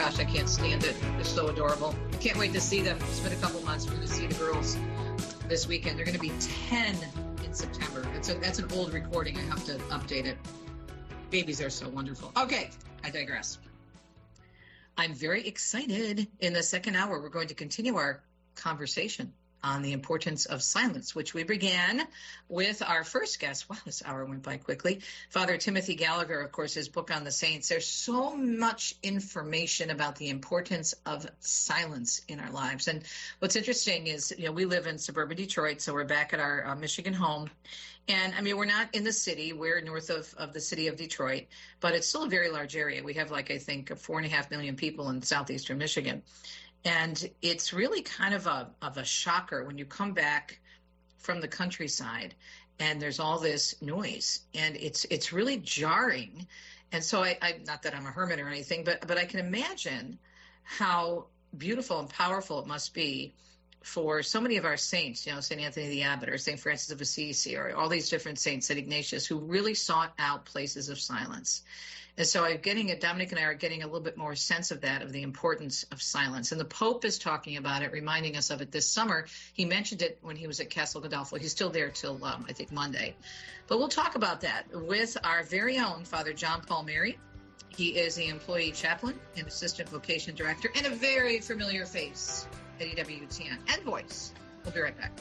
gosh, I can't stand it. They're so adorable. I can't wait to see them. It's been a couple months. We're going to see the girls this weekend. They're going to be 10 in September. That's an old recording. I have to update it. Babies are so wonderful. Okay, I digress. I'm very excited. In the second hour, we're going to continue our conversation on the importance of silence, which we began with our first guest. Wow, this hour went by quickly. Father Timothy Gallagher, of course, his book on the saints. There's so much information about the importance of silence in our lives. And what's interesting is, we live in suburban Detroit, so we're back at our Michigan home. And we're not in the city. We're north of the city of Detroit, but it's still a very large area. We have I think 4.5 million people in southeastern Michigan. And it's really kind of a shocker when you come back from the countryside and there's all this noise, and it's really jarring. And so I not that I'm a hermit or anything, but I can imagine how beautiful and powerful it must be for so many of our saints, St. Anthony the Abbot or St. Francis of Assisi or all these different saints, St. Ignatius, who really sought out places of silence. And so Dominic and I are getting a little bit more sense of that, of the importance of silence. And the Pope is talking about it, reminding us of it this summer. He mentioned it when he was at Castel Gandolfo. He's still there till, I think, Monday. But we'll talk about that with our very own Father John Paul Mary. He is the employee chaplain and assistant vocation director and a very familiar face at EWTN and voice. We'll be right back.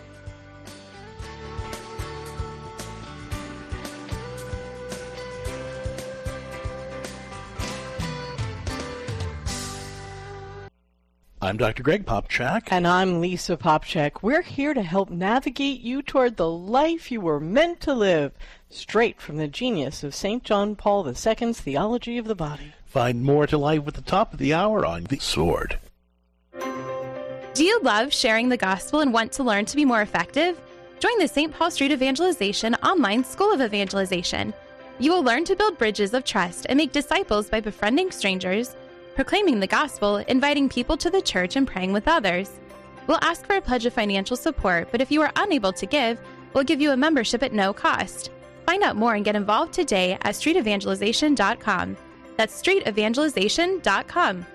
I'm Dr. Greg Popchak. And I'm Lisa Popchak. We're here to help navigate you toward the life you were meant to live, straight from the genius of St. John Paul II's Theology of the Body. Find more to life at the top of the hour on The Sword. Do you love sharing the gospel and want to learn to be more effective? Join the St. Paul Street Evangelization online School of Evangelization. You will learn to build bridges of trust and make disciples by befriending strangers, proclaiming the gospel, inviting people to the church, and praying with others. We'll ask for a pledge of financial support, but if you are unable to give, we'll give you a membership at no cost. Find out more and get involved today at streetevangelization.com. That's streetevangelization.com.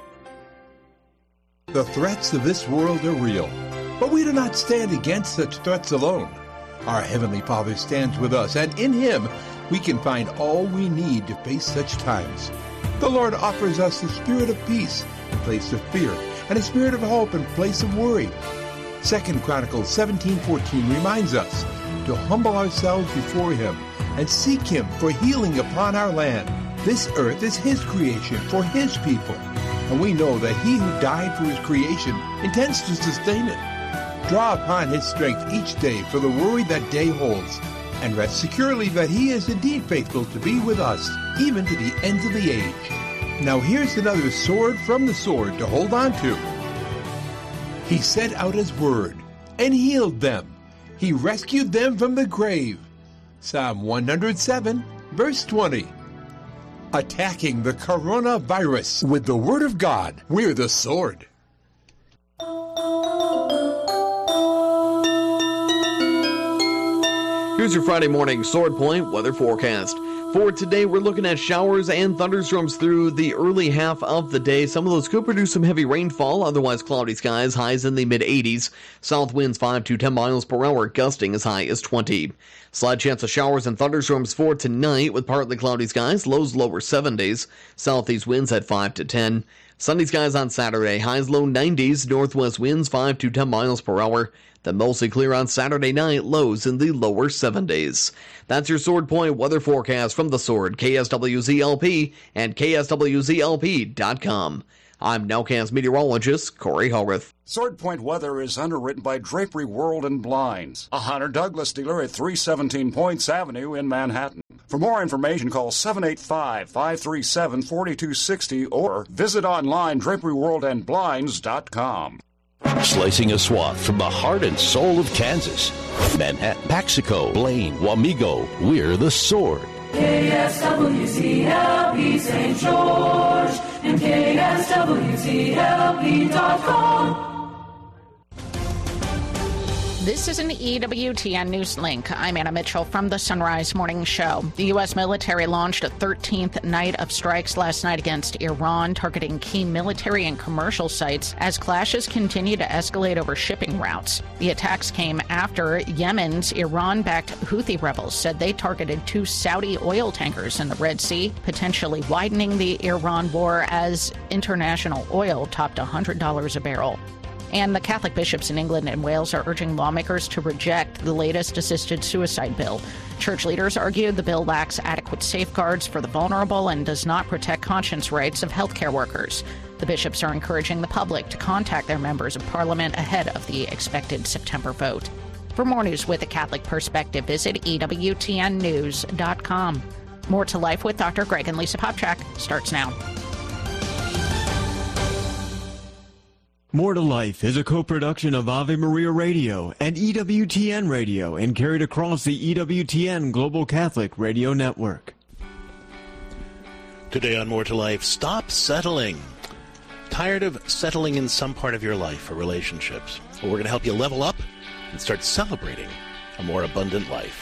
The threats of this world are real, but we do not stand against such threats alone. Our Heavenly Father stands with us, and in Him we can find all we need to face such times. The Lord offers us the spirit of peace in place of fear, and a spirit of hope in place of worry. 2 Chronicles 17:14 reminds us to humble ourselves before Him and seek Him for healing upon our land. This earth is His creation for His people, and we know that He who died for His creation intends to sustain it. Draw upon His strength each day for the worry that day holds, and rest securely that He is indeed faithful to be with us, even to the ends of the age. Now here's another sword from the sword to hold on to. He sent out His word and healed them. He rescued them from the grave. Psalm 107, verse 20. Attacking the coronavirus with the Word of God. We're the sword. Here's your Friday morning Sword Point weather forecast. For today, we're looking at showers and thunderstorms through the early half of the day. Some of those could produce some heavy rainfall, otherwise cloudy skies, highs in the mid-80s. South winds 5 to 10 miles per hour, gusting as high as 20. Slight chance of showers and thunderstorms for tonight with partly cloudy skies, lows lower 70s. Southeast winds at 5 to 10. Sunny skies on Saturday, highs low 90s, northwest winds 5 to 10 miles per hour. Then mostly clear on Saturday night, lows in the lower 70s. That's your Sword Point weather forecast from The Sword, KSWZLP, and KSWZLP.com. I'm Nowcast meteorologist Corey Howarth. Sword Point weather is underwritten by Drapery World and Blinds, a Hunter Douglas dealer at 317 Points Avenue in Manhattan. For more information, call 785-537-4260 or visit online draperyworldandblinds.com. Slicing a swath from the heart and soul of Kansas. Manhattan, Paxico, Blaine, Wamego, we're the Sword. KSWZLP St. George and KSWZLP.com. This is an EWTN News Link. I'm Anna Mitchell from the Sunrise Morning Show. The U.S. military launched a 13th night of strikes last night against Iran, targeting key military and commercial sites as clashes continue to escalate over shipping routes. The attacks came after Yemen's Iran-backed Houthi rebels said they targeted 2 Saudi oil tankers in the Red Sea, potentially widening the Iran war as international oil topped $100 a barrel. And the Catholic bishops in England and Wales are urging lawmakers to reject the latest assisted suicide bill. Church leaders argue the bill lacks adequate safeguards for the vulnerable and does not protect conscience rights of healthcare workers. The bishops are encouraging the public to contact their members of parliament ahead of the expected September vote. For more news with a Catholic perspective, visit EWTNnews.com. More to Life with Dr. Greg and Lisa Popchak starts now. More to Life is a co-production of Ave Maria Radio and EWTN Radio and carried across the EWTN Global Catholic Radio Network. Today on More to Life, stop settling. Tired of settling in some part of your life or relationships? Well, we're going to help you level up and start celebrating a more abundant life.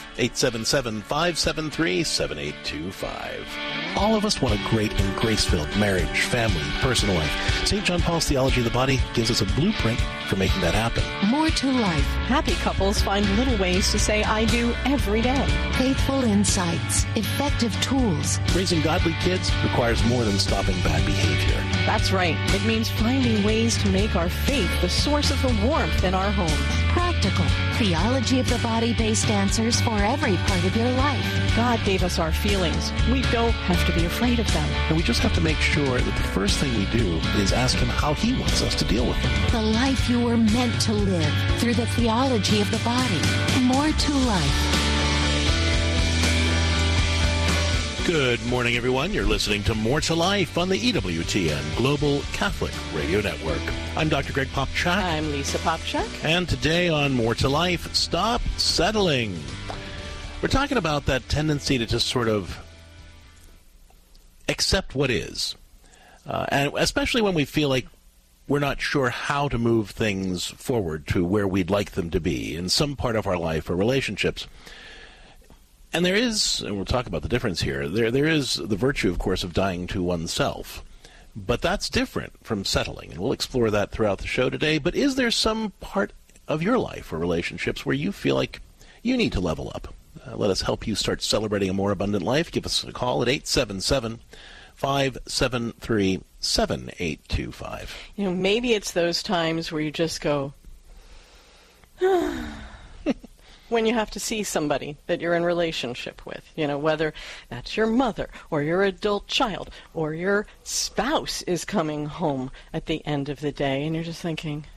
877-573-7825. All of us want a great and grace-filled marriage, family, personal life. St. John Paul's Theology of the Body gives us a blueprint for making that happen. More to life. Happy couples find little ways to say I do every day. Faithful insights. Effective tools. Raising godly kids requires more than stopping bad behavior. That's right. It means finding ways to make our faith the source of the warmth in our homes. Practical. Theology of the Body-based answers for every part of your life. God gave us our feelings. We don't have to be afraid of them. And we just have to make sure that the first thing we do is ask Him how He wants us to deal with them. The life you were meant to live through the theology of the body. More to life. Good morning, everyone. You're listening to More to Life on the EWTN Global Catholic Radio Network. I'm Dr. Greg Popchak. I'm Lisa Popchak. And today on More to Life, stop settling. We're talking about that tendency to just sort of accept what is. And especially when we feel like we're not sure how to move things forward to where we'd like them to be in some part of our life or relationships. And there is, and we'll talk about the difference here, there is the virtue, of course, of dying to oneself. But that's different from settling, and we'll explore that throughout the show today. But is there some part of your life or relationships where you feel like you need to level up? Let us help you start celebrating a more abundant life. Give us a call at 877-573-7825. You know, maybe it's those times where you just go, when you have to see somebody that you're in relationship with, you know, whether that's your mother or your adult child or your spouse is coming home at the end of the day, and you're just thinking,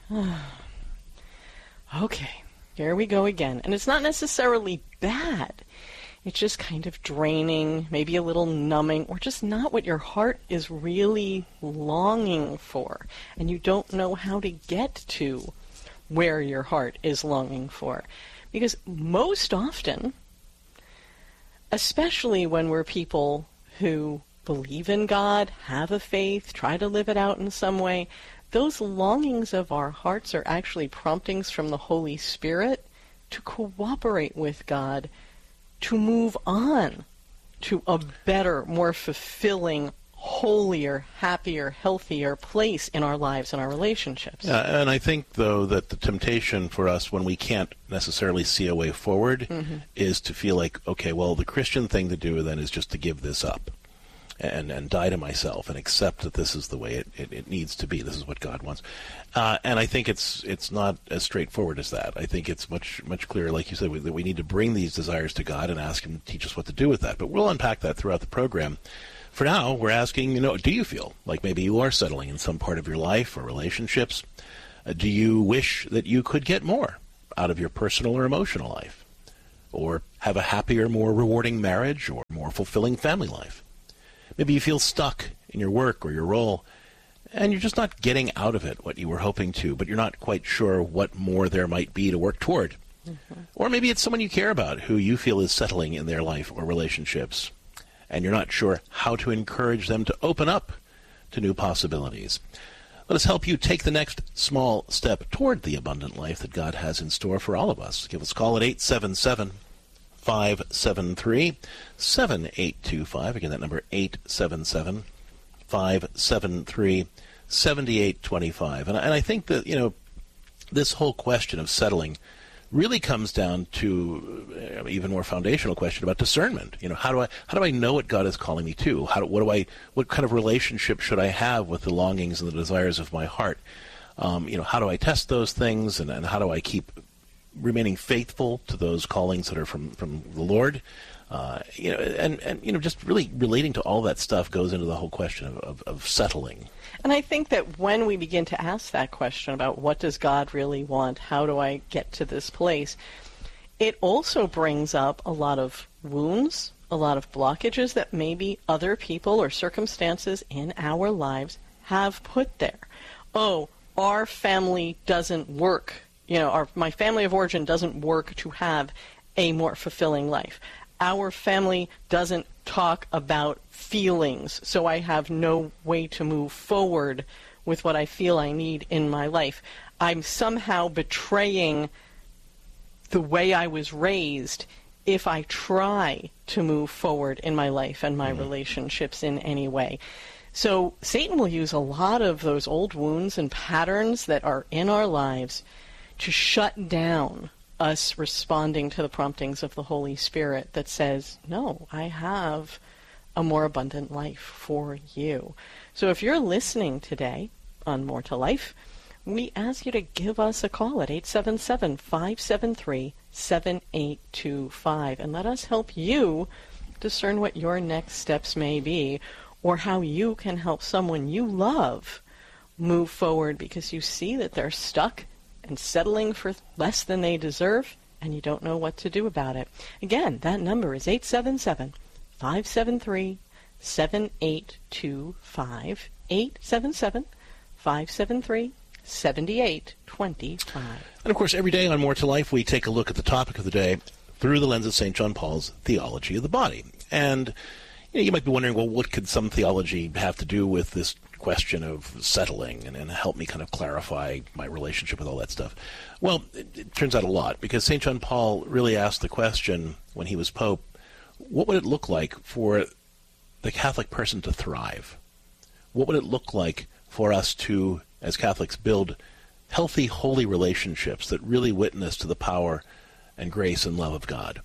okay, here we go again. And it's not necessarily bad. It's just kind of draining, maybe a little numbing, or just not what your heart is really longing for, and you don't know how to get to where your heart is longing for. Because most often, especially when we're people who believe in God, have a faith, try to live it out in some way, those longings of our hearts are actually promptings from the Holy Spirit to cooperate with God, to move on to a better, more fulfilling, holier, happier, healthier place in our lives and our relationships. And I think, though, that the temptation for us when we can't necessarily see a way forward is to feel like, okay, well, the Christian thing to do then is just to give this up and die to myself and accept that this is the way it needs to be. This is what God wants. And I think it's not as straightforward as that. I think it's much clearer, like you said, that we need to bring these desires to God and ask Him to teach us what to do with that. But we'll unpack that throughout the program. For now, we're asking, do you feel like maybe you are settling in some part of your life or relationships? Do you wish that you could get more out of your personal or emotional life? Or have a happier, more rewarding marriage or more fulfilling family life? Maybe you feel stuck in your work or your role, and you're just not getting out of it what you were hoping to, but you're not quite sure what more there might be to work toward. Or maybe it's someone you care about who you feel is settling in their life or relationships, and you're not sure how to encourage them to open up to new possibilities. Let us help you take the next small step toward the abundant life that God has in store for all of us. Give us a call at 877-573-7825. Again, that number, 877-573-7825. And I think that, this whole question of settling really comes down to even more foundational question about discernment. How do I know what God is calling me to? What kind of relationship should I have with the longings and the desires of my heart? How do I test those things, and how do I keep remaining faithful to those callings that are from the Lord? Just really relating to all that stuff goes into the whole question of settling. And I think that when we begin to ask that question about what does God really want, how do I get to this place, it also brings up a lot of wounds, a lot of blockages that maybe other people or circumstances in our lives have put there. Oh, our family doesn't work. My family of origin doesn't work to have a more fulfilling life. Our family doesn't talk about feelings, so I have no way to move forward with what I feel I need in my life. I'm somehow betraying the way I was raised if I try to move forward in my life and my relationships in any way. So Satan will use a lot of those old wounds and patterns that are in our lives to shut down us responding to the promptings of the Holy Spirit that says, no, I have a more abundant life for you. So if you're listening today on More to Life, we ask you to give us a call at 877-573-7825 and let us help you discern what your next steps may be, or how you can help someone you love move forward because you see that they're stuck and settling for less than they deserve, and you don't know what to do about it. Again, that number is 877-573-7825, 877-573-7825. And of course, every day on More to Life, we take a look at the topic of the day through the lens of St. John Paul's theology of the body. And you might be wondering, well, what could some theology have to do with this question of settling, and help me kind of clarify my relationship with all that stuff? Well, it turns out a lot, because St. John Paul really asked the question when he was Pope, what would it look like for the Catholic person to thrive? What would it look like for us to, as Catholics, build healthy, holy relationships that really witness to the power and grace and love of God?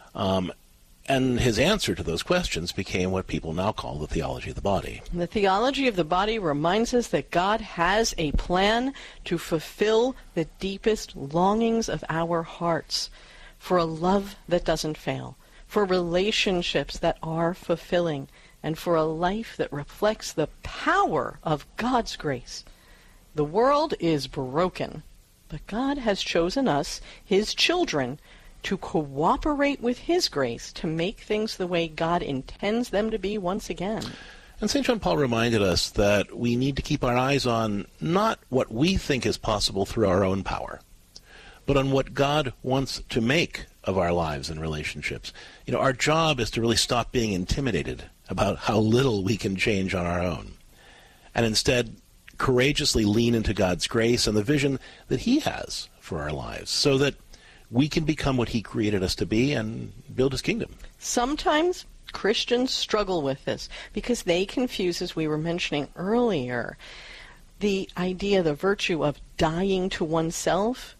And his answer to those questions became what people now call the theology of the body. The theology of the body reminds us that God has a plan to fulfill the deepest longings of our hearts, for a love that doesn't fail, for relationships that are fulfilling, and for a life that reflects the power of God's grace. The world is broken, but God has chosen us, His children, to cooperate with His grace to make things the way God intends them to be once again. And St. John Paul reminded us that we need to keep our eyes on not what we think is possible through our own power, but on what God wants to make of our lives and relationships. Our job is to really stop being intimidated about how little we can change on our own, and instead courageously lean into God's grace and the vision that He has for our lives, so that we can become what He created us to be and build His kingdom. Sometimes Christians struggle with this because they confuse, as we were mentioning earlier, the idea, the virtue of dying to oneself,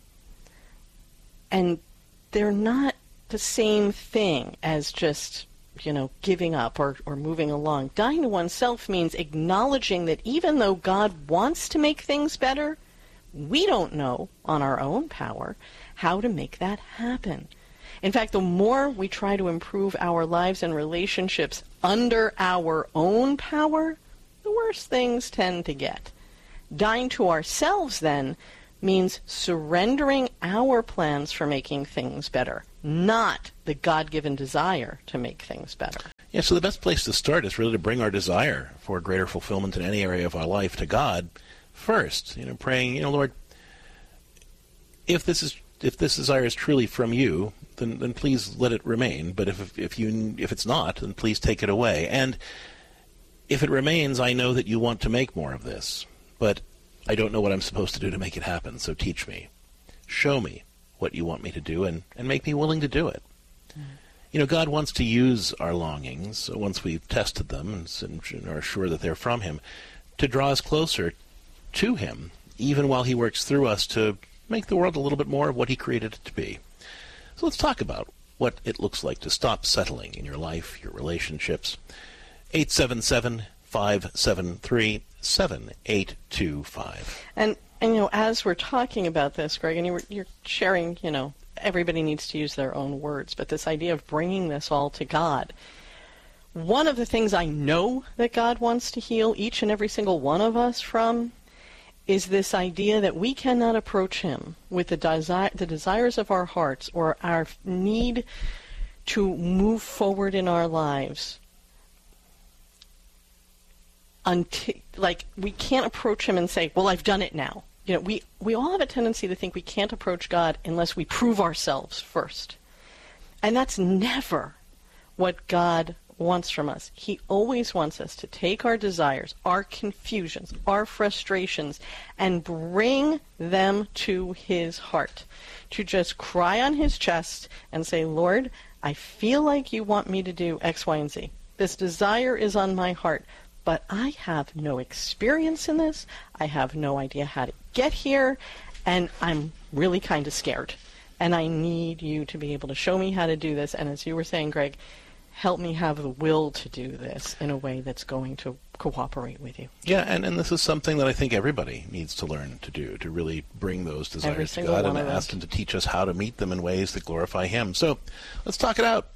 and they're not the same thing as just, giving up or moving along. Dying to oneself means acknowledging that even though God wants to make things better, we don't know on our own power how to make that happen. In fact, the more we try to improve our lives and relationships under our own power, the worse things tend to get. Dying to ourselves, then, means surrendering our plans for making things better, not the God-given desire to make things better. Yeah, so the best place to start is really to bring our desire for greater fulfillment in any area of our life to God first. Praying, Lord, if this desire is truly from you, then please let it remain. But if it's not, then please take it away. And if it remains, I know that you want to make more of this. But I don't know what I'm supposed to do to make it happen, so teach me. Show me what you want me to do, and make me willing to do it. You know, God wants to use our longings, once we've tested them and are sure that they're from him, to draw us closer to him, even while he works through us to make the world a little bit more of what he created it to be. So let's talk about what it looks like to stop settling in your life, your relationships. 877-573-7825. And you know, as we're talking about this, Greg, and you're sharing, you know, everybody needs to use their own words, but this idea of bringing this all to God. One of the things I know that God wants to heal each and every single one of us from is this idea that we cannot approach him with the desires of our hearts or our need to move forward in our lives until, like, we can't approach him and say, well, I've done it now. You know, we all have a tendency to think we can't approach God unless we prove ourselves first. And that's never what God wants from us. He always wants us to take our desires, our confusions, our frustrations, and bring them to his heart. To just cry on his chest and say, Lord, I feel like you want me to do X, Y, and Z. This desire is on my heart, but I have no experience in this. I have no idea how to get here, and I'm really kind of scared. And I need you to be able to show me how to do this. And as you were saying, Greg, help me have the will to do this in a way that's going to cooperate with you. Yeah, and this is something that I think everybody needs to learn to do, to really bring those desires to God and ask him to teach us how to meet them in ways that glorify him. So let's talk it out.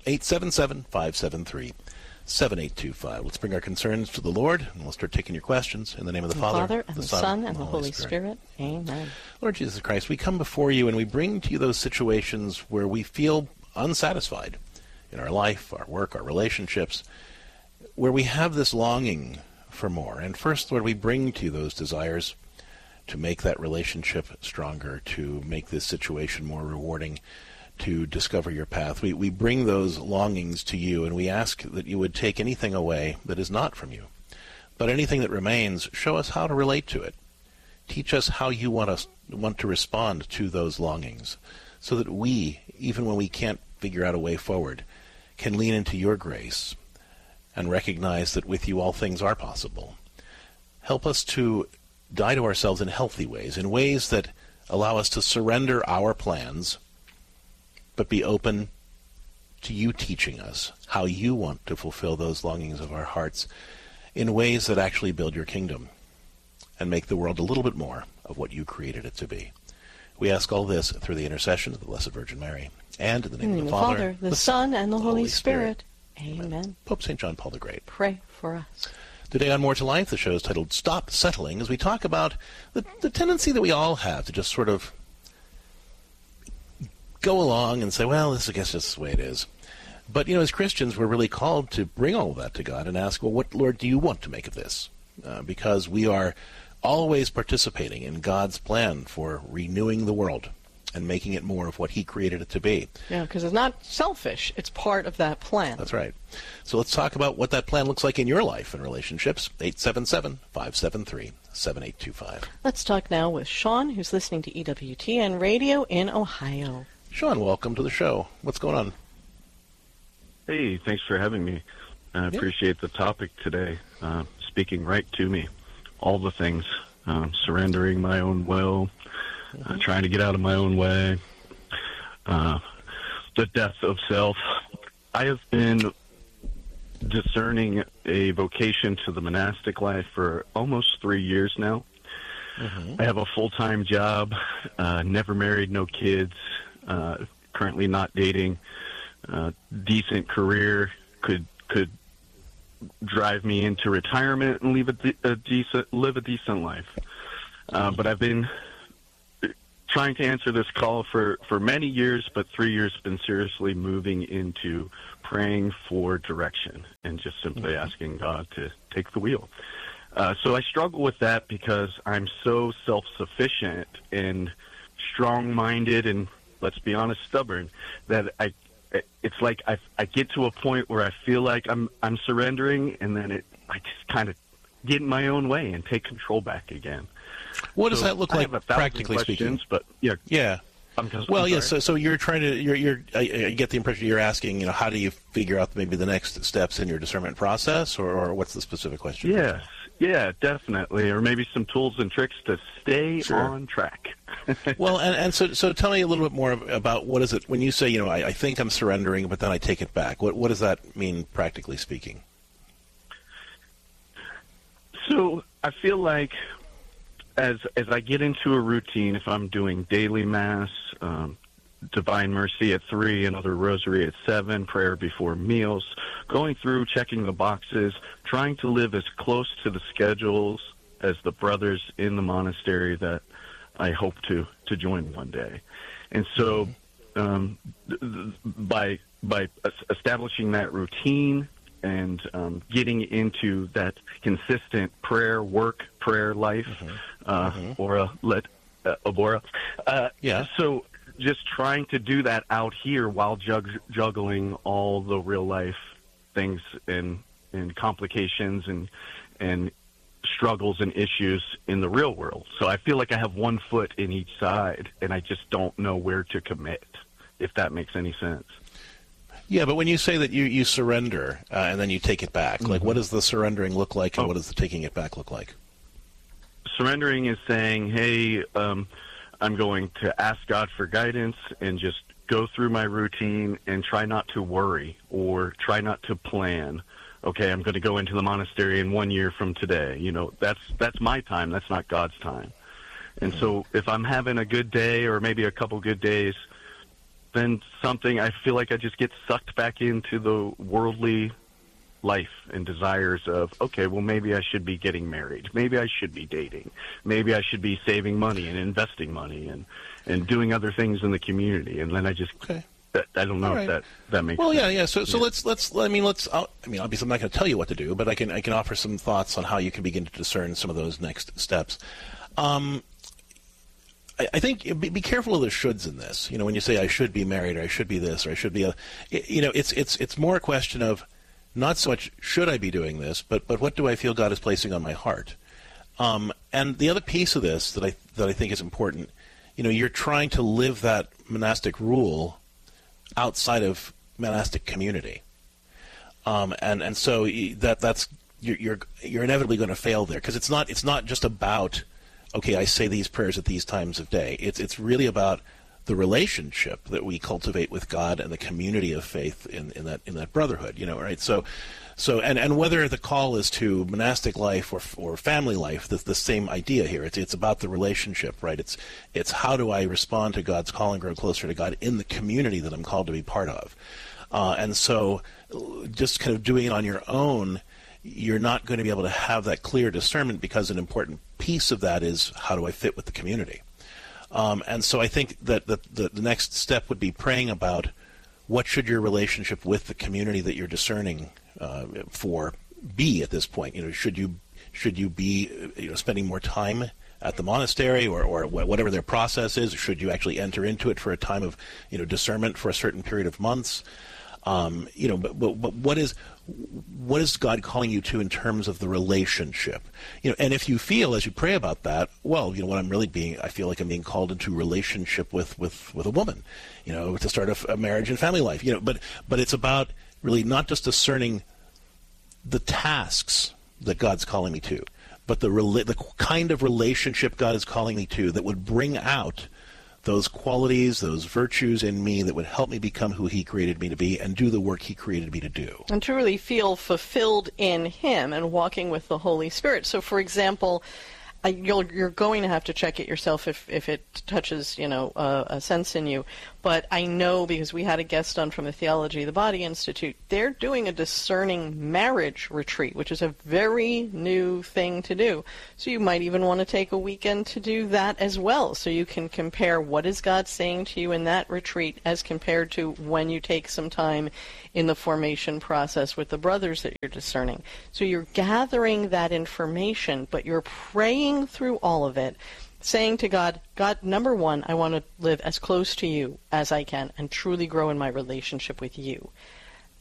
877-573-7825. Let's bring our concerns to the Lord, and we'll start taking your questions in the name of the Father, and the Son, and the Holy Spirit. Amen. Lord Jesus Christ, we come before you and we bring to you those situations where we feel unsatisfied in our life, our work, our relationships, where we have this longing for more. And first, Lord, we bring to you those desires to make that relationship stronger, to make this situation more rewarding, to discover your path. We bring those longings to you, and we ask that you would take anything away that is not from you. But anything that remains, show us how to relate to it. Teach us how you want to respond to those longings, so that we, even when we can't figure out a way forward, can lean into your grace and recognize that with you all things are possible. Help us to die to ourselves in healthy ways, in ways that allow us to surrender our plans, but be open to you teaching us how you want to fulfill those longings of our hearts in ways that actually build your kingdom and make the world a little bit more of what you created it to be. We ask all this through the intercession of the Blessed Virgin Mary, and in the name of the Father, the Son, and the Holy Spirit. Amen. Pope St. John Paul the Great, pray for us. Today on More to Life, the show is titled Stop Settling, as we talk about the tendency that we all have to just sort of go along and say, well, I guess this is the way it is. But, you know, as Christians, we're really called to bring all of that to God and ask, well, what, Lord, do you want to make of this? Because we are always participating in God's plan for renewing the world and making it more of what he created it to be. Yeah, because it's not selfish. It's part of that plan. That's right. So let's talk about what that plan looks like in your life and relationships. 877-573-7825. Let's talk now with Sean, who's listening to EWTN Radio in Ohio. Sean, welcome to the show. What's going on? Hey, thanks for having me. I appreciate the topic today. Speaking right to me. All the things. Surrendering my own will. Trying to get out of my own way. The death of self. I have been discerning a vocation to the monastic life for almost 3 years now. I have a full-time job, never married, no kids, currently not dating, decent career, could drive me into retirement and live a decent life. But I've been trying to answer this call for many years, but 3 years been seriously moving into praying for direction and just simply asking God to take the wheel. So I struggle with that because I'm so self-sufficient and strong-minded and, let's be honest, stubborn, that it's like I get to a point where I feel like I'm surrendering, and then I just kind of get in my own way and take control back again. What does that look like, practically speaking? But yeah. Well, yeah. So you're trying to. I get the impression you're asking. How do you figure out maybe the next steps in your discernment process, or what's the specific question? Yes. Yeah, definitely. Or maybe some tools and tricks to stay on track. Well, and so tell me a little bit more about what is it when you say, I think I'm surrendering, but then I take it back. What does that mean, practically speaking? So I feel like as I get into a routine, if I'm doing daily Mass, Divine Mercy at 3, another Rosary at 7, prayer before meals, going through, checking the boxes, trying to live as close to the schedules as the brothers in the monastery that I hope to join one day. And so by establishing that routine and getting into that consistent prayer life, Abora. So just trying to do that out here while juggling all the real life things and complications and struggles and issues in the real world. So I feel like I have one foot in each side, and I just don't know where to commit, if that makes any sense. Yeah, but when you say that you surrender and then you take it back, like what does the surrendering look like, and what does the taking it back look like? Surrendering is saying, hey, I'm going to ask God for guidance and just go through my routine and try not to worry or try not to plan. Okay, I'm going to go into the monastery in 1 year from today. That's my time. That's not God's time. And so if I'm having a good day or maybe a couple good days, then I feel like I just get sucked back into the worldly life and desires of, okay, well, maybe I should be getting married. Maybe I should be dating. Maybe I should be saving money and investing money and doing other things in the community. And then I just, I don't know if that makes sense. Well, yeah. So let's, obviously I'm not going to tell you what to do, but I can offer some thoughts on how you can begin to discern some of those next steps. I think be careful of the shoulds in this. When you say I should be married or I should be this or I should be it's more a question of not so much should I be doing this, but what do I feel God is placing on my heart? And the other piece of this that I think is important, you're trying to live that monastic rule outside of monastic community, and so that's you're inevitably going to fail there, because it's not just about, okay, I say these prayers at these times of day. It's really about the relationship that we cultivate with God and the community of faith in that brotherhood, right? So whether the call is to monastic life or family life, the same idea here. It's about the relationship, right? It's how do I respond to God's call and grow closer to God in the community that I'm called to be part of. And so just kind of doing it on your own, you're not going to be able to have that clear discernment, because an important piece of that is how do I fit with the community. And so I think that the next step would be praying about what should your relationship with the community that you're discerning for be at this point. Should you be spending more time at the monastery or whatever their process is? Should you actually enter into it for a time of discernment for a certain period of months? But what is God calling you to in terms of the relationship? And if you feel as you pray about that, well, what I'm really I feel like I'm being called into relationship with a woman, to start a marriage and family life, but it's about really not just discerning the tasks that God's calling me to, but the kind of relationship God is calling me to that would bring out those qualities, those virtues in me that would help me become who He created me to be and do the work He created me to do. And to really feel fulfilled in Him and walking with the Holy Spirit. So, for example, you're going to have to check it yourself if it touches, a sense in you. But I know, because we had a guest on from the Theology of the Body Institute, they're doing a discerning marriage retreat, which is a very new thing to do. So you might even want to take a weekend to do that as well, so you can compare what is God saying to you in that retreat as compared to when you take some time in the formation process with the brothers that you're discerning. So you're gathering that information, but you're praying through all of it, saying to God, number one, I want to live as close to you as I can and truly grow in my relationship with you.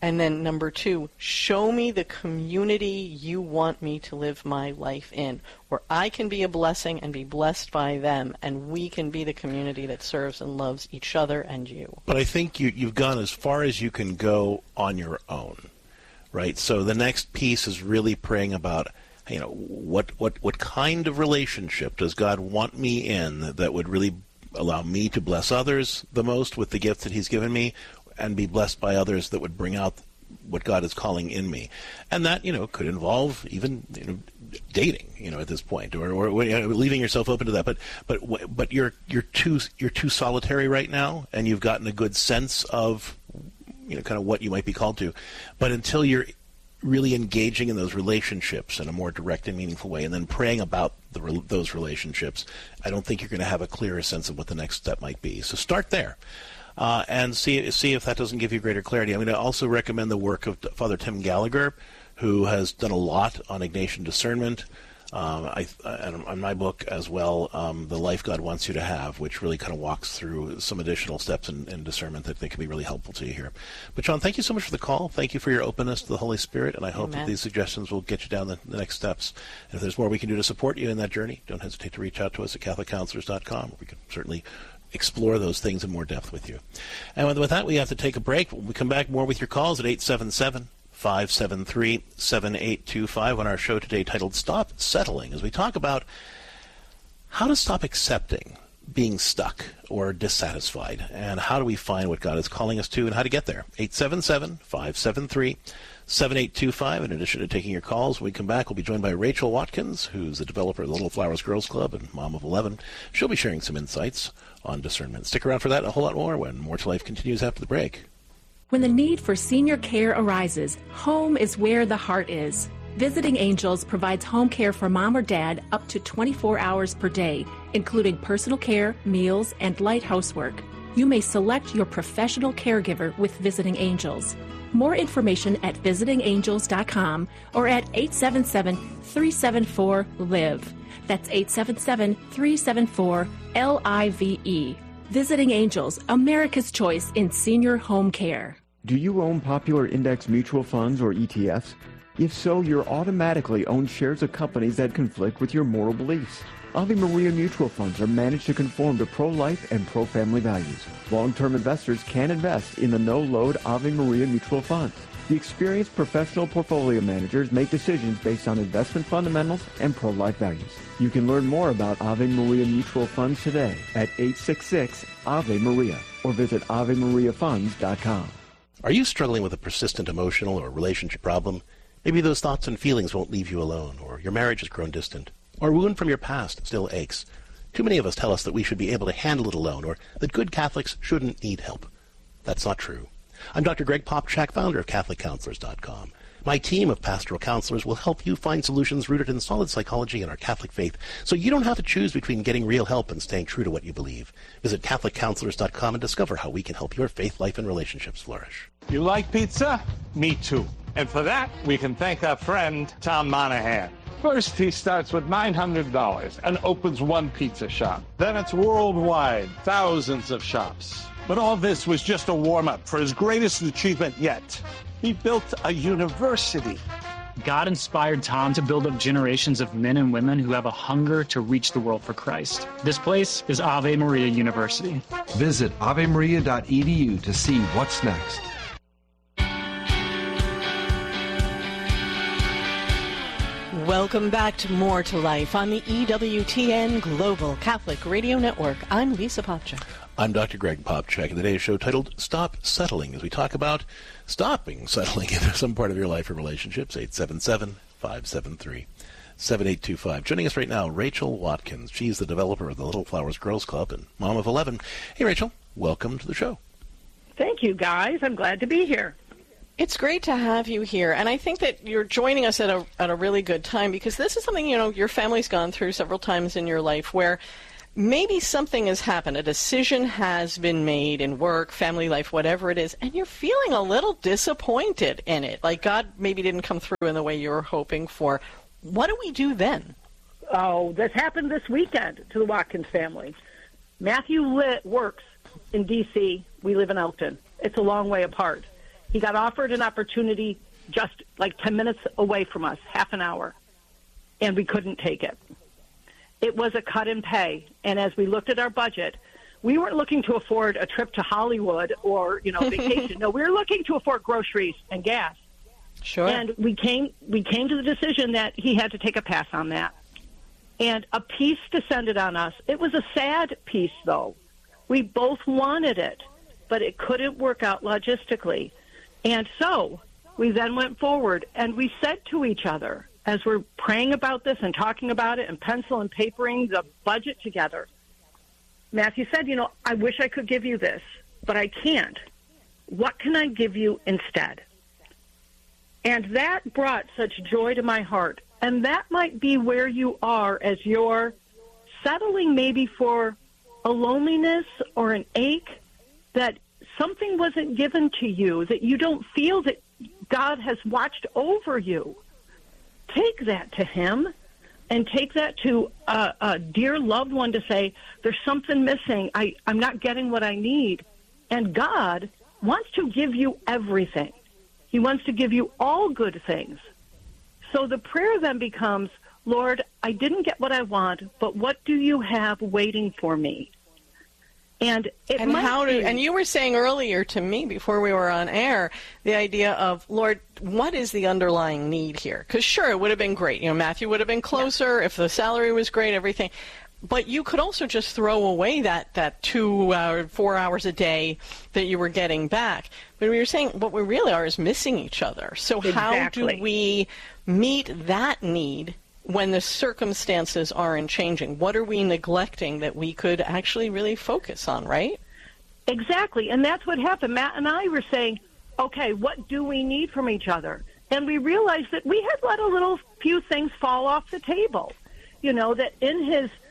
And then number 2, show me the community you want me to live my life in, where I can be a blessing and be blessed by them, and we can be the community that serves and loves each other and you. But I think you've gone as far as you can go on your own, right? So the next piece is really praying about, what kind of relationship does God want me in that would really allow me to bless others the most with the gifts that he's given me, and be blessed by others that would bring out what God is calling in me. And that, could involve even, dating, at this point, or leaving yourself open to that. But you're too solitary right now, and you've gotten a good sense of, kind of what you might be called to. But until you're really engaging in those relationships in a more direct and meaningful way, and then praying about those relationships, I don't think you're going to have a clearer sense of what the next step might be. So start there. And see if that doesn't give you greater clarity. I'm going to also recommend the work of Father Tim Gallagher, who has done a lot on Ignatian discernment, and on my book as well, The Life God Wants You to Have, which really kind of walks through some additional steps in discernment that can be really helpful to you here. But, John, thank you so much for the call. Thank you for your openness to the Holy Spirit, and I hope that these suggestions will get you down the next steps. And if there's more we can do to support you in that journey, don't hesitate to reach out to us at CatholicCounselors.com. We can certainly explore those things in more depth with you. And with that, we have to take a break. When we come back, more with your calls at 877-573-7825 on our show today titled Stop Settling, as we talk about how to stop accepting being stuck or dissatisfied, and how do we find what God is calling us to and how to get there. 877-573-7825. In addition to taking your calls, when we come back, we'll be joined by Rachel Watkins, who's the developer of the Little Flowers Girls Club and mom of 11. She'll be sharing some insights on discernment. Stick around for that and a whole lot more when More to Life continues after the break. When the need for senior care arises, home is where the heart is. Visiting Angels provides home care for mom or dad up to 24 hours per day, including personal care, meals, and light housework. You may select your professional caregiver with Visiting Angels. More information at visitingangels.com or at 877-374-LIVE. That's 877-374-LIVE. Visiting Angels, America's choice in senior home care. Do you own popular index mutual funds or ETFs? If so, you're automatically own shares of companies that conflict with your moral beliefs. Ave Maria mutual funds are managed to conform to pro-life and pro-family values. Long-term investors can invest in the no-load Ave Maria mutual funds. The experienced professional portfolio managers make decisions based on investment fundamentals and pro-life values. You can learn more about Ave Maria mutual funds today at 866-AVE-MARIA or visit AveMariaFunds.com. Are you struggling with a persistent emotional or relationship problem? Maybe those thoughts and feelings won't leave you alone, or your marriage has grown distant, or a wound from your past still aches. Too many of us tell us that we should be able to handle it alone, or that good Catholics shouldn't need help. That's not true. I'm Dr. Greg Popchak, founder of CatholicCounselors.com. My team of pastoral counselors will help you find solutions rooted in solid psychology and our Catholic faith, so you don't have to choose between getting real help and staying true to what you believe. Visit CatholicCounselors.com and discover how we can help your faith life and relationships flourish. You like pizza? Me too. And for that, we can thank our friend, Tom Monahan. First, he starts with $900 and opens one pizza shop. Then it's worldwide, thousands of shops. But all this was just a warm-up for his greatest achievement yet. He built a university. God inspired Tom to build up generations of men and women who have a hunger to reach the world for Christ. This place is Ave Maria University. Visit avemaria.edu to see what's next. Welcome back to More to Life on the EWTN Global Catholic Radio Network. I'm Lisa Popchak. I'm Dr. Greg Popchak, and today's show titled Stop Settling, as we talk about stopping settling in some part of your life or relationships. 877-573-7825. Joining us right now, Rachel Watkins. She's the developer of the Little Flowers Girls Club and mom of 11. Hey, Rachel, welcome to the show. Thank you, guys. I'm glad to be here. It's great to have you here, and I think that you're joining us at a really good time, because this is something, your family's gone through several times in your life where maybe something has happened, a decision has been made in work, family life, whatever it is, and you're feeling a little disappointed in it, like God maybe didn't come through in the way you were hoping for. What do we do then? Oh, this happened this weekend to the Watkins family. Matthew works in D.C. We live in Elkton. It's a long way apart. He got offered an opportunity just like 10 minutes away from us, half an hour, and we couldn't take it. It was a cut in pay, and as we looked at our budget, we weren't looking to afford a trip to Hollywood or, vacation. No, we were looking to afford groceries and gas. Sure. And we came to the decision that he had to take a pass on that. And a peace descended on us. It was a sad peace, though. We both wanted it, but it couldn't work out logistically. And so we then went forward, and we said to each other, as we're praying about this and talking about it and pencil and papering the budget together, Matthew said, I wish I could give you this, but I can't. What can I give you instead? And that brought such joy to my heart. And that might be where you are as you're settling maybe for a loneliness or an ache, that something wasn't given to you, that you don't feel that God has watched over you. Take that to him and take that to a dear loved one to say, there's something missing. I'm not getting what I need. And God wants to give you everything. He wants to give you all good things. So the prayer then becomes, Lord, I didn't get what I want, but what do you have waiting for me? And you were saying earlier to me before we were on air, the idea of, Lord, what is the underlying need here? Because sure, it would have been great. Matthew would have been closer if the salary was great, everything. But you could also just throw away that 2 hours, 4 hours a day that you were getting back. But we were saying what we really are is missing each other. So How do we meet that need when the circumstances aren't changing? What are we neglecting that we could actually really focus on, right? Exactly. And that's what happened. Matt and I were saying, okay, what do we need from each other? And we realized that we had let a few things fall off the table. That in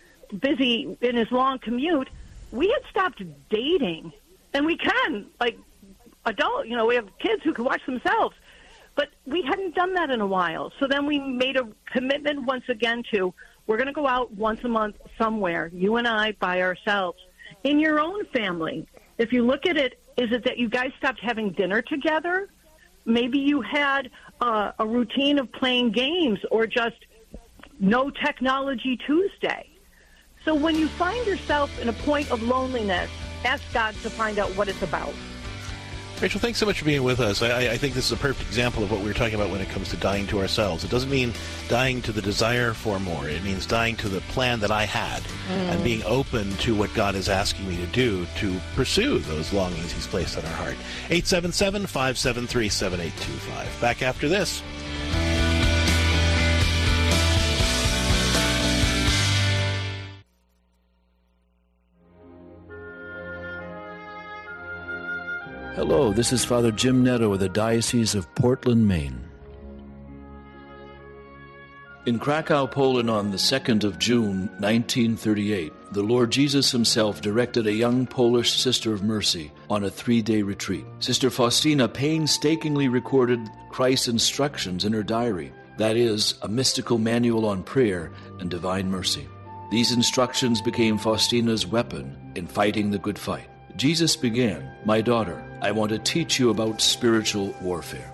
his long commute, we had stopped dating. And we can, like adult, we have kids who can watch themselves. But we hadn't done that in a while. So then we made a commitment once again to, we're going to go out once a month somewhere, you and I by ourselves. In your own family, if you look at it, is it that you guys stopped having dinner together? Maybe you had a routine of playing games or just no technology Tuesday. So when you find yourself in a point of loneliness, ask God to find out what it's about. Rachel, thanks so much for being with us. I think this is a perfect example of what we were talking about when it comes to dying to ourselves. It doesn't mean dying to the desire for more. It means dying to the plan that I had and being open to what God is asking me to do to pursue those longings he's placed on our heart. 877-573-7825. Back after this. Hello, this is Father Jim Netto of the Diocese of Portland, Maine. In Krakow, Poland on the 2nd of June, 1938, the Lord Jesus himself directed a young Polish Sister of Mercy on a 3-day retreat. Sister Faustina painstakingly recorded Christ's instructions in her diary, that is, a mystical manual on prayer and divine mercy. These instructions became Faustina's weapon in fighting the good fight. Jesus began, "My daughter, I want to teach you about spiritual warfare."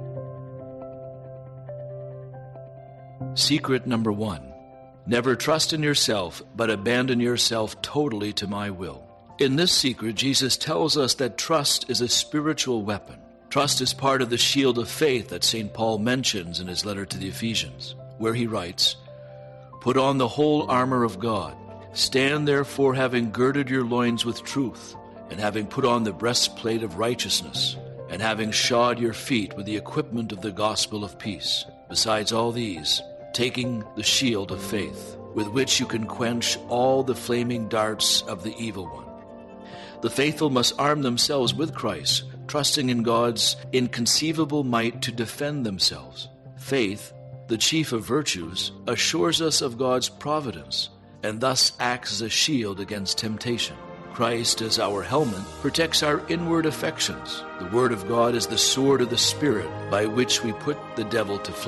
Secret number 1. Never trust in yourself, but abandon yourself totally to my will. In this secret, Jesus tells us that trust is a spiritual weapon. Trust is part of the shield of faith that St. Paul mentions in his letter to the Ephesians, where he writes, "Put on the whole armor of God. Stand therefore having girded your loins with truth, and having put on the breastplate of righteousness, and having shod your feet with the equipment of the gospel of peace. Besides all these, taking the shield of faith, with which you can quench all the flaming darts of the evil one." The faithful must arm themselves with Christ, trusting in God's inconceivable might to defend themselves. Faith, the chief of virtues, assures us of God's providence, and thus acts as a shield against temptation. Christ, as our helmet, protects our inward affections. The Word of God is the sword of the Spirit, by which we put the devil to flight.